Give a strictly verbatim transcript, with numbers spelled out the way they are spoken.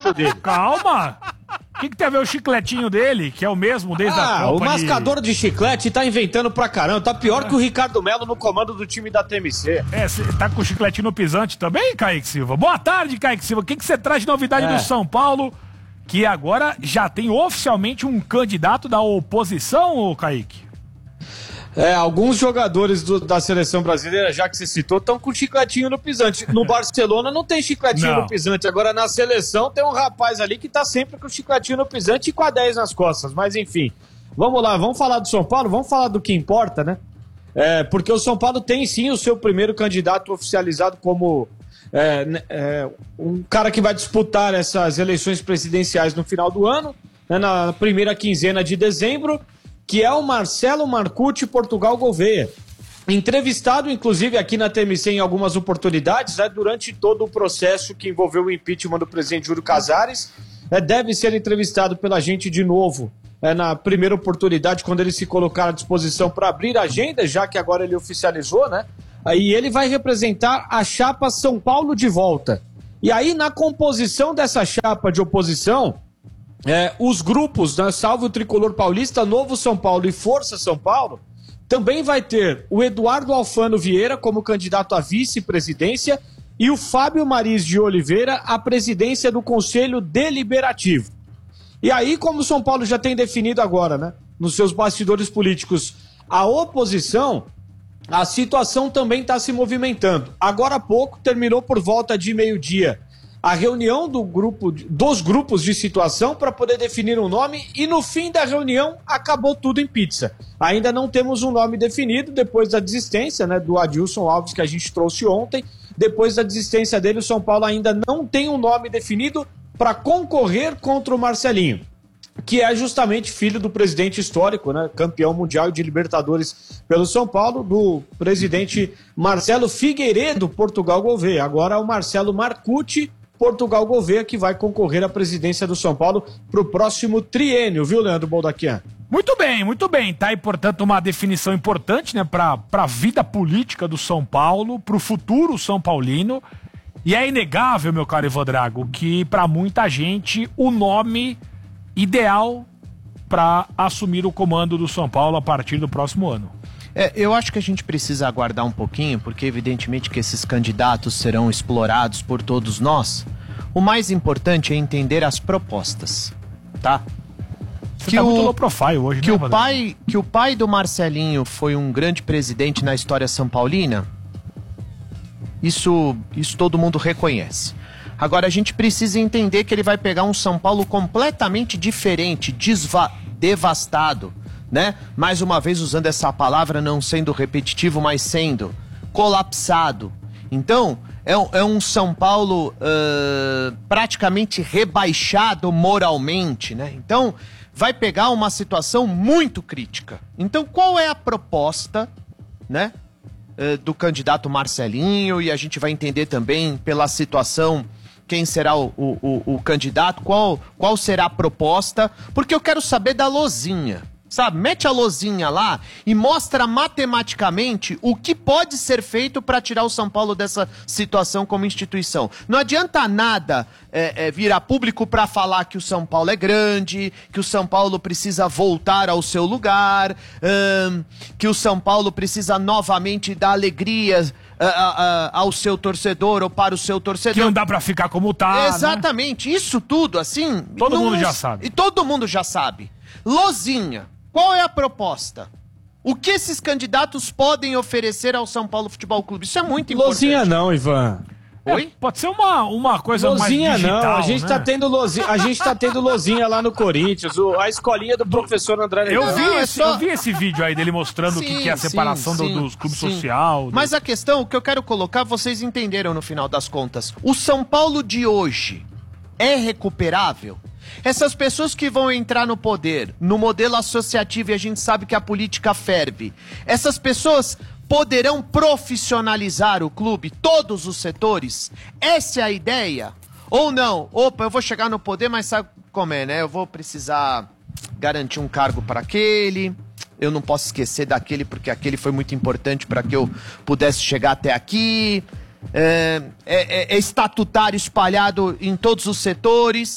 chiclete dele. Calma! O que, que tem a ver o chicletinho dele, que é o mesmo desde ah, a Copa? O mascador de... de chiclete tá inventando pra caramba. Tá pior é. que o Ricardo Melo no comando do time da T M C. É, você tá com o chicletinho no pisante também, Kaique Silva? Boa tarde, Kaique Silva. O que você traz de novidade é. do São Paulo, que agora já tem oficialmente um candidato da oposição, Kaique? É, alguns jogadores do, da seleção brasileira, já que você citou, estão com chicletinho no pisante. No Barcelona não tem chicletinho não. no pisante. Agora na seleção tem um rapaz ali que tá sempre com chicletinho no pisante e com a dez nas costas. Mas enfim, vamos lá, vamos falar do São Paulo, vamos falar do que importa, né? É, porque o São Paulo tem sim o seu primeiro candidato oficializado como é, é, um cara que vai disputar essas eleições presidenciais no final do ano, né, na primeira quinzena de dezembro, que é o Marcelo Marcucci Portugal Gouveia. Entrevistado, inclusive, aqui na T M C em algumas oportunidades, né, durante todo o processo que envolveu o impeachment do presidente Júlio Casares, é, deve ser entrevistado pela gente de novo, é, na primeira oportunidade, quando ele se colocar à disposição para abrir a agenda, já que agora ele oficializou, né? Aí ele vai representar a chapa São Paulo de volta. E aí, na composição dessa chapa de oposição, É, os grupos, né, salvo o Tricolor Paulista, Novo São Paulo e Força São Paulo, também vai ter o Eduardo Alfano Vieira como candidato à vice-presidência e o Fábio Mariz de Oliveira à presidência do Conselho Deliberativo. E aí, como o São Paulo já tem definido agora, né, nos seus bastidores políticos, a oposição, a situação também está se movimentando. Agora há pouco, terminou por volta de meio-dia a reunião do grupo, dos grupos de situação para poder definir um nome e no fim da reunião acabou tudo em pizza. Ainda não temos um nome definido depois da desistência, né, do Adilson Alves que a gente trouxe ontem. Depois da desistência dele, o São Paulo ainda não tem um nome definido para concorrer contra o Marcelinho, que é justamente filho do presidente histórico, né, campeão mundial de Libertadores pelo São Paulo, do presidente Marcelo Figueiredo Portugal Gouveia. Agora o Marcelo Marcucci Portugal Gouveia, que vai concorrer à presidência do São Paulo para o próximo triênio, viu, Leandro Boldaquian? Muito bem, muito bem. Tá aí, portanto, uma definição importante, né, para a vida política do São Paulo, para o futuro São Paulino. E é inegável, meu caro Ivan Drago, que para muita gente o nome ideal para assumir o comando do São Paulo a partir do próximo ano. É, eu acho que a gente precisa aguardar um pouquinho, porque evidentemente que esses candidatos serão explorados por todos nós. O mais importante é entender as propostas, tá? Você que tá o, muito low profile hoje, que né, o pai Que o pai do Marcelinho foi um grande presidente na história são paulina, isso, isso todo mundo reconhece. Agora a gente precisa entender que ele vai pegar um São Paulo completamente diferente, desva- devastado, né? Mais uma vez usando essa palavra, não sendo repetitivo, mas sendo colapsado. Então, é um, é um São Paulo uh, praticamente rebaixado moralmente, né? Então, vai pegar uma situação muito crítica. Então, qual é a proposta, né, uh, do candidato Marcelinho? E a gente vai entender também pela situação quem será o, o, o, o candidato, qual, qual será a proposta, porque eu quero saber da lozinha. Sabe, mete a lozinha lá e mostra matematicamente o que pode ser feito para tirar o São Paulo dessa situação como instituição. Não adianta nada é, é, vir a público para falar que o São Paulo é grande, que o São Paulo precisa voltar ao seu lugar, hum, que o São Paulo precisa novamente dar alegria uh, uh, uh, ao seu torcedor ou para o seu torcedor. Que não dá para ficar como tá. Exatamente, né? Isso tudo assim... Todo não, mundo já sabe. E todo mundo já sabe. Lozinha. Qual é a proposta? O que esses candidatos podem oferecer ao São Paulo Futebol Clube? Isso é muito importante. Lozinha não, Ivan. Oi? É, pode ser uma, uma coisa lozinha mais digital, não, a gente, né? tá tendo lozinha, a gente tá tendo lozinha lá no Corinthians, o, a escolinha do professor André eu Legal. vi, Não, é esse, só... eu vi esse vídeo aí dele mostrando o que, que é a separação sim, do, sim, dos clubes sim. social. Mas do... a questão, o que eu quero colocar, vocês entenderam no final das contas. O São Paulo de hoje é recuperável? Essas pessoas que vão entrar no poder, no modelo associativo, e a gente sabe que a política ferve, essas pessoas poderão profissionalizar o clube, todos os setores? Essa é a ideia? Ou não? Opa, eu vou chegar no poder, mas sabe como é, né? Eu vou precisar garantir um cargo para aquele, eu não posso esquecer daquele porque aquele foi muito importante para que eu pudesse chegar até aqui. É, é, é estatutário espalhado em todos os setores.